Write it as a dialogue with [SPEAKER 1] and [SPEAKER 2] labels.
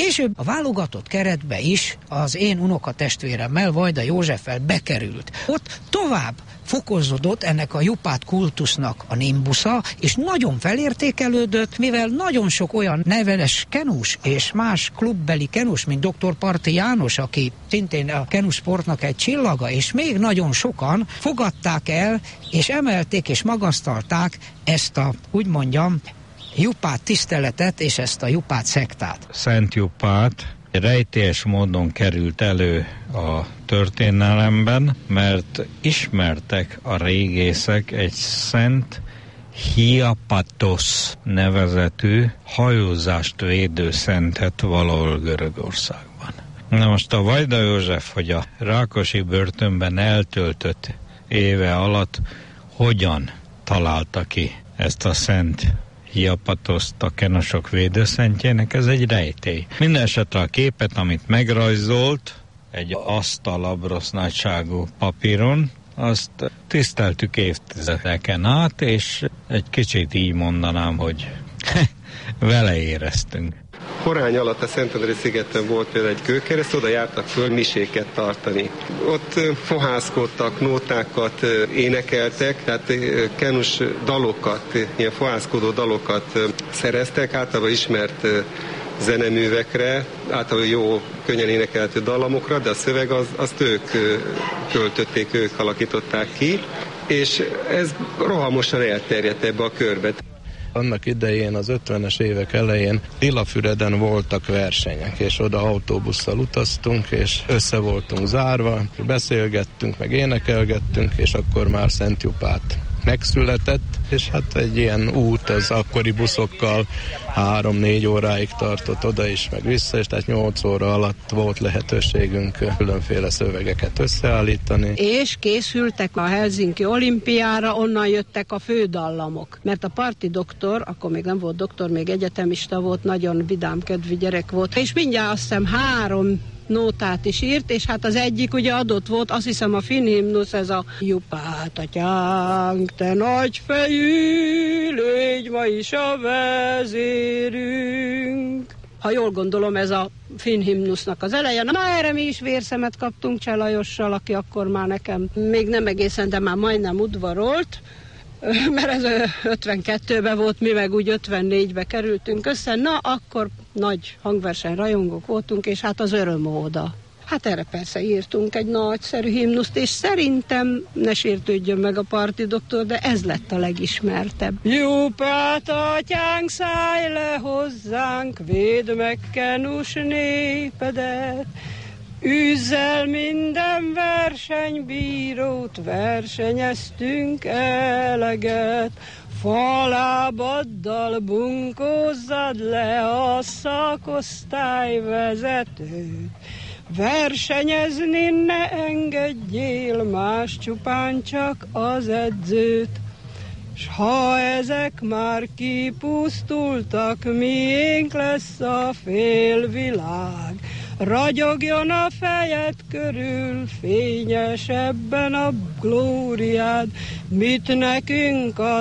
[SPEAKER 1] Később a válogatott keretbe is az én unokatestvéremmel, Vajda Józseffel bekerült. Ott tovább fokozódott ennek a Jupát kultusznak a nimbusza, és nagyon felértékelődött, mivel nagyon sok olyan neveles kenus és más klubbeli kenus, mint dr. Parti János, aki szintén a kenusportnak egy csillaga, és még nagyon sokan fogadták el, és emelték és magasztalták ezt a, úgy mondjam, Jupát tiszteletet és ezt a Jupát szektát.
[SPEAKER 2] Szent Jupát rejtélyes módon került elő a történelemben, mert ismertek a régészek egy Szent Hiapatos nevezetű hajózást védő szentet valahol Görögországban. Na most a Vajda József, hogy a Rákosi börtönben eltöltött éve alatt hogyan találta ki ezt a Szent Hiapatoszt a kenosok védőszentjének, ez egy rejtély. Mindenesetre a képet, amit megrajzolt egy asztalabrosz nagyságú papíron, azt tiszteltük évtizedeken át, és egy kicsit így mondanám, hogy vele éreztünk.
[SPEAKER 3] Porány alatt a Szentendrei szigeten volt például egy kőkereszt, oda jártak föl miséket tartani. Ott fohászkodtak, nótákat énekeltek, tehát kenus dalokat, ilyen fohászkodó dalokat szereztek, általában ismert zeneművekre, általában jó, könnyen énekelhető dallamokra, de a szöveg azt ők költötték, ők alakították ki, és ez rohamosan elterjedt ebbe a körbe.
[SPEAKER 4] Annak idején, az 50-es évek elején Illafüreden voltak versenyek, és oda autóbusszal utaztunk, és össze voltunk zárva, beszélgettünk, meg énekelgettünk, és akkor már Szent Jupát megszületett, és hát egy ilyen út az akkori buszokkal 3-4 óráig tartott oda is, meg vissza, és tehát 8 óra alatt volt lehetőségünk különféle szövegeket összeállítani.
[SPEAKER 5] És készültek a Helsinki olimpiára, onnan jöttek a fődallamok, mert a Parti doktor, akkor még nem volt doktor, még egyetemista volt, nagyon vidámkedvű gyerek volt, és mindjárt azt hiszem 3 nótát is írt, és hát az egyik ugye adott volt, azt hiszem a finn himnusz, ez a Jupát atyánk, te nagyfejű, légy ma is a vezérünk. Ha jól gondolom, ez a finn himnusznak az eleje. Na erre mi is vérszemet kaptunk Cseh Lajossal, aki akkor már nekem még nem egészen, de már majdnem udvarolt, mert ez 52-ben volt, mi meg úgy 54-be kerültünk össze, na akkor nagy hangverseny rajongók voltunk, és hát az örömóda. Hát erre persze írtunk egy nagyszerű himnuszt, és szerintem, ne sértődjön meg a Parti doktor, de ez lett a legismertebb. Jupát atyánk, szállj le hozzánk, védd meg kenus népedet, üzzel minden versenybírót, versenyeztünk eleget, falábaddal bunkózzad le a szakosztályvezetőt. Versenyezni ne engedjél más, csupán csak az edzőt. S ha ezek már kipusztultak, miénk lesz a félvilág. Ragyogjon a fejed körül, fényesebben a glóriád, mit nekünk a